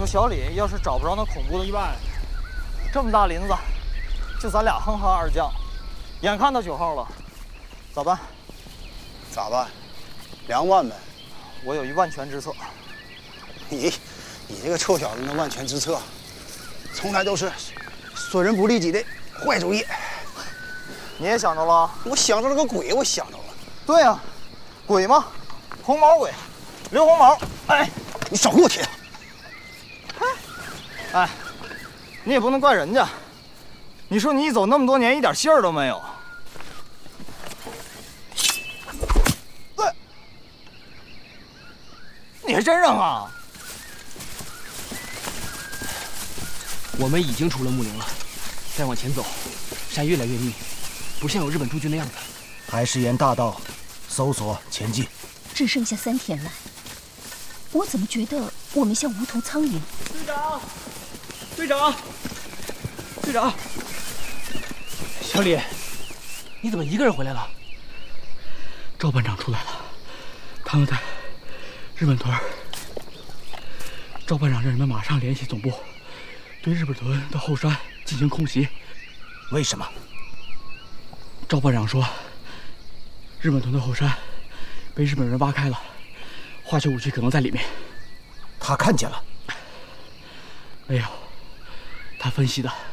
说小李要是找不着那恐怖的意外，这么大林子，就咱俩哼哼二将，眼看到9号了，咋办？ 咋办？2万呗。 我有一万全之策。 你这个臭小子，那万全之策，从来都是损人不利己的坏主意。 你也想着了？ 我想着了个鬼，我想着了。 对呀、鬼嘛，红毛鬼，刘红毛。哎， 你少给我贴！ 哎，你也不能怪人家。你说你一走那么多年，一点信儿都没有。你还真扔啊！ 我们已经出了木林了，再往前走，山越来越密，不像有日本驻军的样子。 还是沿大道搜索前进。 只剩下3天了，我怎么觉得我们像无头苍蝇？ 队长，队长，队长，小李，你怎么一个人回来了？赵班长出来了，他们在日本屯。赵班长让人们马上联系总部，对日本屯的后山进行空袭。 为什么？ 赵班长说，日本屯的后山被日本人挖开了，化学武器可能在里面。 他看见了？ 没有，他分析的